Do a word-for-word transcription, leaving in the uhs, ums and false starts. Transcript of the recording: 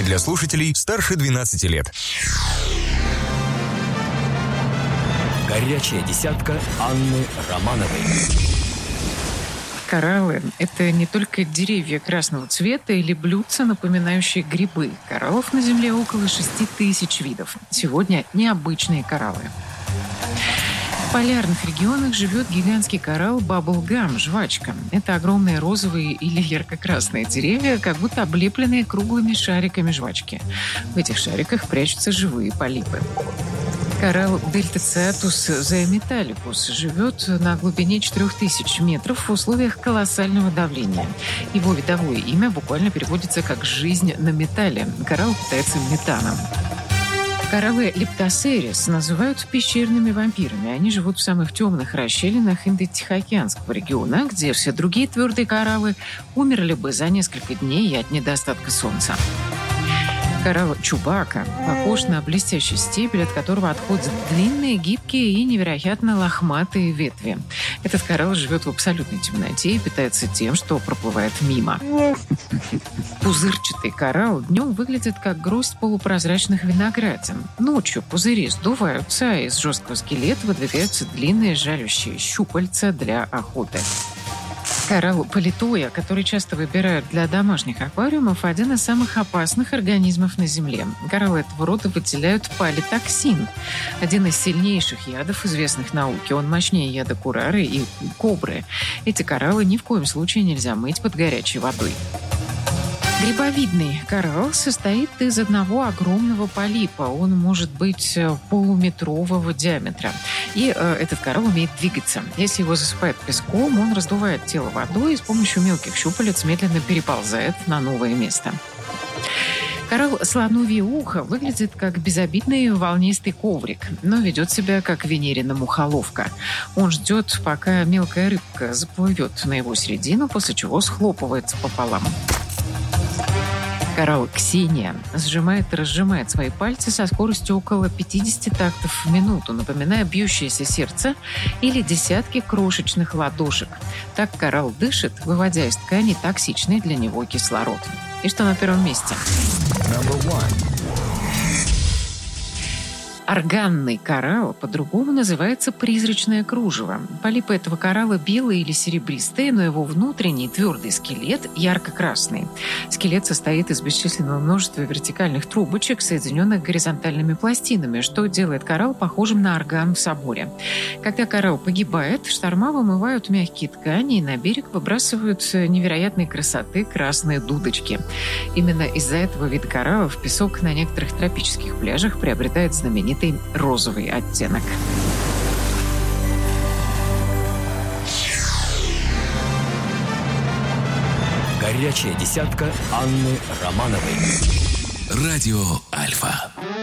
Для слушателей старше двенадцати лет. Горячая десятка Анны Романовой. Кораллы – это не только деревья красного цвета или блюдца, напоминающие грибы. Кораллов на Земле около шести тысяч видов. Сегодня необычные кораллы. В полярных регионах живет гигантский коралл баблгам – жвачка. Это огромные розовые или ярко-красные деревья, как будто облепленные круглыми шариками жвачки. В этих шариках прячутся живые полипы. Коралл дельтациатус заэметаликус живет на глубине четырех тысяч метров в условиях колоссального давления. Его видовое имя буквально переводится как «жизнь на металле». Коралл питается метаном. Кораллы лептосерис называют пещерными вампирами. Они живут в самых темных расщелинах Индо-Тихоокеанского региона, где все другие твердые кораллы умерли бы за несколько дней от недостатка солнца. Коралл чубака похож на блестящий стебель, от которого отходят длинные, гибкие и невероятно лохматые ветви. Этот коралл живет в абсолютной темноте и питается тем, что проплывает мимо. Пузырчатый коралл днем выглядит как гроздь полупрозрачных виноградин. Ночью пузыри сдуваются, а из жесткого скелета выдвигаются длинные жалящие щупальца для охоты. Коралл палетоя, который часто выбирают для домашних аквариумов, один из самых опасных организмов на Земле. Кораллы этого рода выделяют палитоксин, один из сильнейших ядов, известных науке. Он мощнее яда курары и кобры. Эти кораллы ни в коем случае нельзя мыть под горячей водой. Грибовидный коралл состоит из одного огромного полипа. Он может быть полуметрового диаметра. И э, этот коралл умеет двигаться. Если его засыпают песком, он раздувает тело водой и с помощью мелких щупалец медленно переползает на новое место. Коралл слоновье ухо выглядит как безобидный волнистый коврик, но ведет себя как венерина мухоловка. Он ждет, пока мелкая рыбка заплывет на его середину, после чего схлопывается пополам. Коралл ксения сжимает и разжимает свои пальцы со скоростью около пятьдесят тактов в минуту, напоминая бьющееся сердце или десятки крошечных ладошек. Так коралл дышит, выводя из ткани токсичный для него кислород. И что на первом месте? Органный коралл по-другому называется призрачное кружево. Полипы этого коралла белые или серебристые, но его внутренний твердый скелет ярко-красный. Скелет состоит из бесчисленного множества вертикальных трубочек, соединенных горизонтальными пластинами, что делает коралл похожим на орган в соборе. Когда коралл погибает, шторма вымывают мягкие ткани и на берег выбрасывают невероятной красоты красные дудочки. Именно из-за этого вида кораллов песок на некоторых тропических пляжах приобретает знаменитый розовый оттенок. Горячая десятка Анны Романовой. Радио Альфа.